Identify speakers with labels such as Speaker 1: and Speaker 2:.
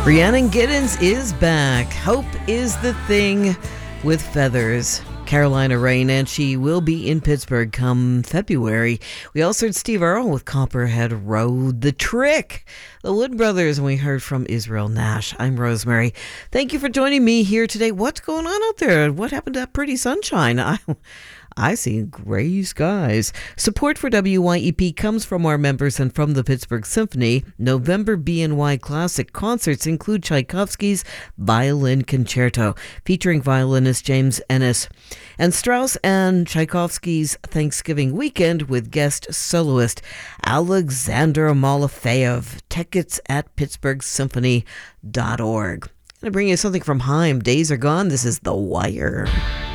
Speaker 1: Rhiannon Giddens is back. Hope is the thing with feathers. Carolina Rain, and she will be in Pittsburgh come February. We also heard Steve Earle with Copperhead Road. The Trick, the Wood Brothers, and we heard from Israel Nash. I'm Rosemary. Thank you for joining me here today. What's going on out there? What happened to that pretty sunshine? I see gray skies. Support for WYEP comes from our members and from the Pittsburgh Symphony. November BNY Classic concerts include Tchaikovsky's Violin Concerto, featuring violinist James Ennis, and Strauss and Tchaikovsky's Thanksgiving Weekend with guest soloist Alexander Malafeyev. Tickets at pittsburghsymphony.org. I'm going to bring you something from Haim. Days Are Gone. This is The Wire.